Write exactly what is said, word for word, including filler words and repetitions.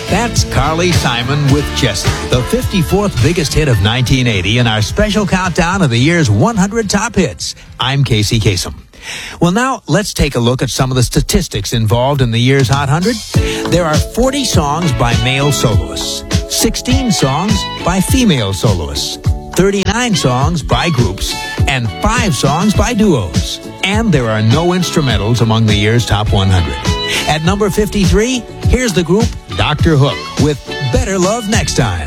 That's Carly Simon with Jessie, the fifty-fourth biggest hit of nineteen eighty in our special countdown of the year's one hundred top hits. I'm Casey Kasem. Well, now let's take a look at some of the statistics involved in the year's Hot one hundred. There are forty songs by male soloists, sixteen songs by female soloists, thirty-nine songs by groups, and five songs by duos. And there are no instrumentals among the year's top one hundred. At number fifty-three, here's the group Doctor Hook with Better Love Next Time.